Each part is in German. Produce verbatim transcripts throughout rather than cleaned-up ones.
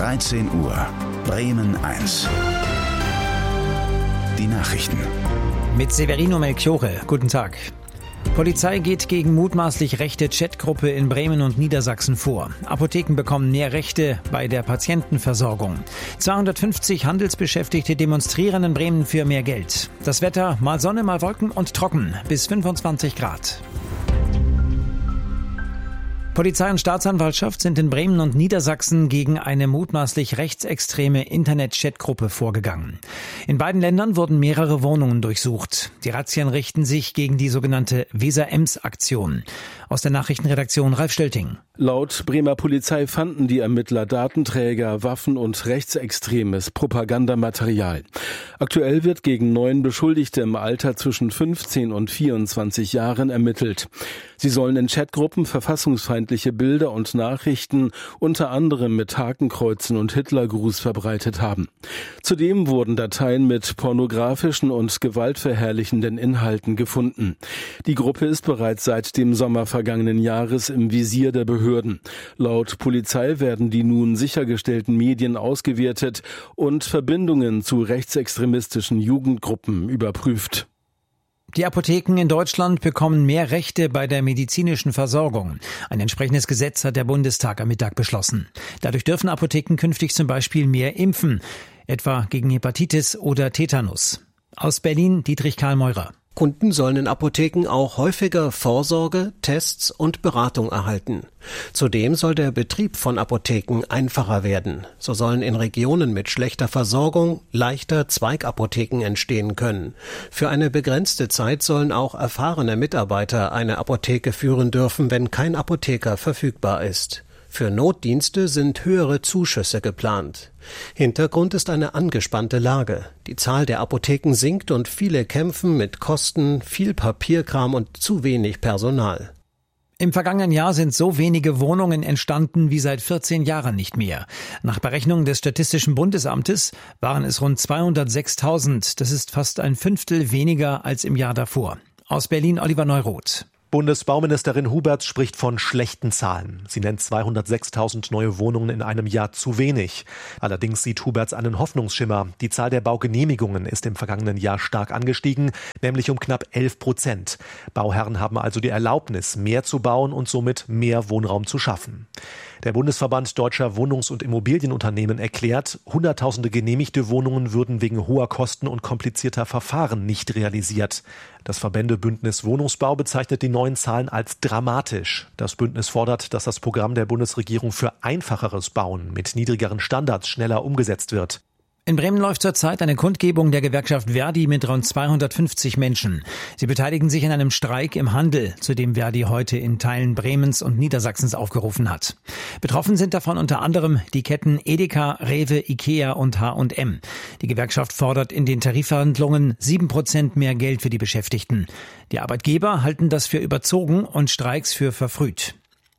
dreizehn Uhr, Bremen eins. Die Nachrichten. Mit Severino Melchiorre. Guten Tag. Polizei geht gegen mutmaßlich rechte Chatgruppe in Bremen und Niedersachsen vor. Apotheken bekommen mehr Rechte bei der Patientenversorgung. zweihundertfünfzig Handelsbeschäftigte demonstrieren in Bremen für mehr Geld. Das Wetter: mal Sonne, mal Wolken und trocken bis fünfundzwanzig Grad. Polizei und Staatsanwaltschaft sind in Bremen und Niedersachsen gegen eine mutmaßlich rechtsextreme Internet-Chatgruppe vorgegangen. In beiden Ländern wurden mehrere Wohnungen durchsucht. Die Razzien richten sich gegen die sogenannte Weser-Ems-Aktion. Aus der Nachrichtenredaktion Ralf Stölting. Laut Bremer Polizei fanden die Ermittler Datenträger, Waffen und rechtsextremes Propagandamaterial. Aktuell wird gegen neun Beschuldigte im Alter zwischen fünfzehn und vierundzwanzig Jahren ermittelt. Sie sollen in Chatgruppen verfassungsfeindliche Bilder und Nachrichten unter anderem mit Hakenkreuzen und Hitlergruß verbreitet haben. Zudem wurden Dateien mit pornografischen und gewaltverherrlichenden Inhalten gefunden. Die Gruppe ist bereits seit dem Sommer vergangenen Jahres im Visier der Behörden. Laut Polizei werden die nun sichergestellten Medien ausgewertet und Verbindungen zu rechtsextremistischen Jugendgruppen überprüft. Die Apotheken in Deutschland bekommen mehr Rechte bei der medizinischen Versorgung. Ein entsprechendes Gesetz hat der Bundestag am Mittag beschlossen. Dadurch dürfen Apotheken künftig zum Beispiel mehr impfen, etwa gegen Hepatitis oder Tetanus. Aus Berlin Dietrich Karl Meurer. Kunden sollen in Apotheken auch häufiger Vorsorge, Tests und Beratung erhalten. Zudem soll der Betrieb von Apotheken einfacher werden. So sollen in Regionen mit schlechter Versorgung leichter Zweigapotheken entstehen können. Für eine begrenzte Zeit sollen auch erfahrene Mitarbeiter eine Apotheke führen dürfen, wenn kein Apotheker verfügbar ist. Für Notdienste sind höhere Zuschüsse geplant. Hintergrund ist eine angespannte Lage. Die Zahl der Apotheken sinkt und viele kämpfen mit Kosten, viel Papierkram und zu wenig Personal. Im vergangenen Jahr sind so wenige Wohnungen entstanden wie seit vierzehn Jahren nicht mehr. Nach Berechnungen des Statistischen Bundesamtes waren es rund zweihundertsechstausend. Das ist fast ein Fünftel weniger als im Jahr davor. Aus Berlin Oliver Neuroth. Bundesbauministerin Huberts spricht von schlechten Zahlen. Sie nennt zweihundertsechstausend neue Wohnungen in einem Jahr zu wenig. Allerdings sieht Huberts einen Hoffnungsschimmer. Die Zahl der Baugenehmigungen ist im vergangenen Jahr stark angestiegen, nämlich um knapp elf Prozent. Bauherren haben also die Erlaubnis, mehr zu bauen und somit mehr Wohnraum zu schaffen. Der Bundesverband Deutscher Wohnungs- und Immobilienunternehmen erklärt, hunderttausende genehmigte Wohnungen würden wegen hoher Kosten und komplizierter Verfahren nicht realisiert. Das Verbändebündnis Wohnungsbau bezeichnet die neuen Zahlen als dramatisch. Das Bündnis fordert, dass das Programm der Bundesregierung für einfacheres Bauen mit niedrigeren Standards schneller umgesetzt wird. In Bremen läuft zurzeit eine Kundgebung der Gewerkschaft Verdi mit rund zweihundertfünfzig Menschen. Sie beteiligen sich an einem Streik im Handel, zu dem Verdi heute in Teilen Bremens und Niedersachsens aufgerufen hat. Betroffen sind davon unter anderem die Ketten Edeka, Rewe, Ikea und H und M. Die Gewerkschaft fordert in den Tarifverhandlungen sieben Prozent mehr Geld für die Beschäftigten. Die Arbeitgeber halten das für überzogen und Streiks für verfrüht.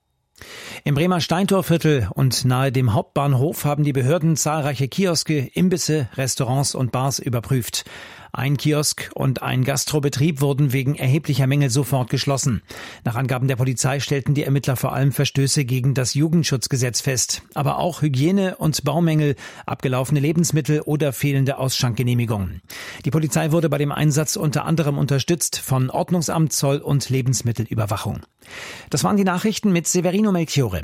Im Bremer Steintorviertel und nahe dem Hauptbahnhof haben die Behörden zahlreiche Kioske, Imbisse, Restaurants und Bars überprüft. Ein Kiosk und ein Gastrobetrieb wurden wegen erheblicher Mängel sofort geschlossen. Nach Angaben der Polizei stellten die Ermittler vor allem Verstöße gegen das Jugendschutzgesetz fest, aber auch Hygiene- und Baumängel, abgelaufene Lebensmittel oder fehlende Ausschankgenehmigungen. Die Polizei wurde bei dem Einsatz unter anderem unterstützt von Ordnungsamt, Zoll und Lebensmittelüberwachung. Das waren die Nachrichten mit Severino Melchiorre.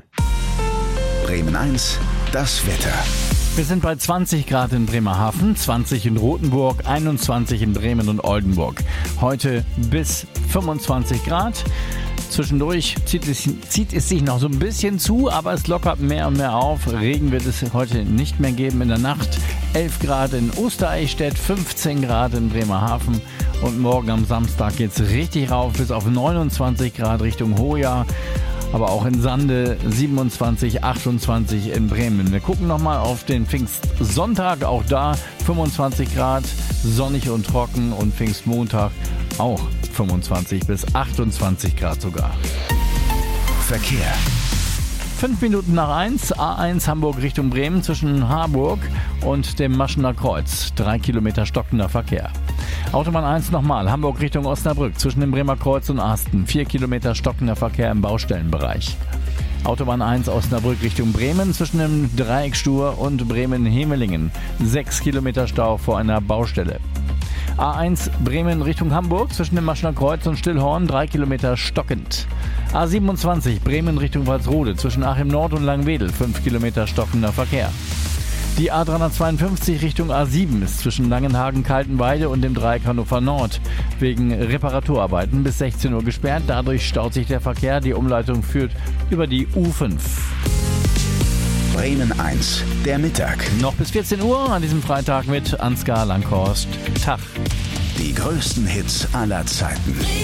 Bremen eins, das Wetter. Wir sind bei zwanzig Grad in Bremerhaven, zwanzig in Rothenburg, einundzwanzig in Bremen und Oldenburg. Heute bis fünfundzwanzig Grad. Zwischendurch zieht es, zieht es sich noch so ein bisschen zu, aber es lockert mehr und mehr auf. Regen wird es heute nicht mehr geben in der Nacht. elf Grad in Ostereichstätt, fünfzehn Grad in Bremerhaven. Und morgen am Samstag geht es richtig rauf bis auf neunundzwanzig Grad Richtung Hoya. Aber auch in Sande siebenundzwanzig, achtundzwanzig in Bremen. Wir gucken nochmal auf den Pfingstsonntag. Auch da fünfundzwanzig Grad, sonnig und trocken. Und Pfingstmontag auch fünfundzwanzig bis achtundzwanzig Grad sogar. Verkehr. Fünf Minuten nach eins, A eins Hamburg Richtung Bremen zwischen Harburg und dem Maschener Kreuz. Drei Kilometer stockender Verkehr. Autobahn eins nochmal, Hamburg Richtung Osnabrück zwischen dem Bremer Kreuz und Asten. Vier Kilometer stockender Verkehr im Baustellenbereich. Autobahn eins Osnabrück Richtung Bremen zwischen dem Dreieck Stur und Bremen-Hemelingen. Sechs Kilometer Stau vor einer Baustelle. A eins Bremen Richtung Hamburg zwischen dem Maschner Kreuz und Stillhorn, drei Kilometer stockend. A siebenundzwanzig Bremen Richtung Walsrode zwischen Achim Nord und Langwedel, fünf Kilometer stockender Verkehr. Die A dreihundertzweiundfünfzig Richtung A sieben ist zwischen Langenhagen-Kaltenweide und dem Dreieck Hannover Nord wegen Reparaturarbeiten bis sechzehn Uhr gesperrt. Dadurch staut sich der Verkehr. Die Umleitung führt über die U fünf. Bremen eins, der Mittag. Noch bis vierzehn Uhr an diesem Freitag mit Ansgar Langhorst. Tag. Die größten Hits aller Zeiten.